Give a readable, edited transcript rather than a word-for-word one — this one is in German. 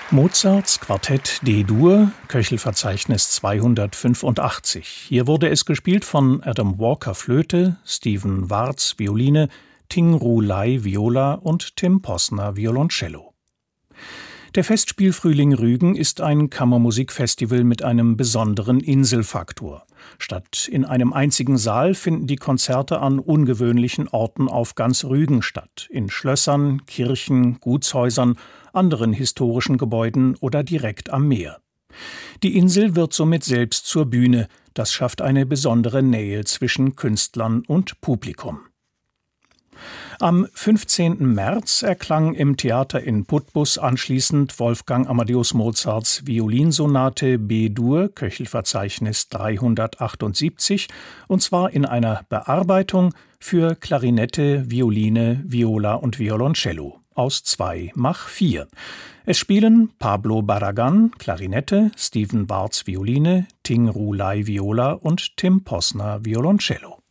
Mozarts Quartett D-Dur, Köchelverzeichnis 285. Hier wurde es gespielt von Adam Walker Flöte, Stephen Warz Violine, Ting-Ru Lai Viola und Tim Posner Violoncello. Der Festspielfrühling Rügen ist ein Kammermusikfestival mit einem besonderen Inselfaktor. Statt in einem einzigen Saal finden die Konzerte an ungewöhnlichen Orten auf ganz Rügen statt. In Schlössern, Kirchen, Gutshäusern, anderen historischen Gebäuden oder direkt am Meer. Die Insel wird somit selbst zur Bühne. Das schafft eine besondere Nähe zwischen Künstlern und Publikum. Am 15. März erklang im Theater in Putbus anschließend Wolfgang Amadeus Mozarts Violinsonate B-Dur, Köchelverzeichnis 378, und zwar in einer Bearbeitung für Klarinette, Violine, Viola und Violoncello aus 2 Mach 4. Es spielen Pablo Barragán, Klarinette, Stephen Warz Violine, Ting-Ru Lai Viola und Tim Posner Violoncello.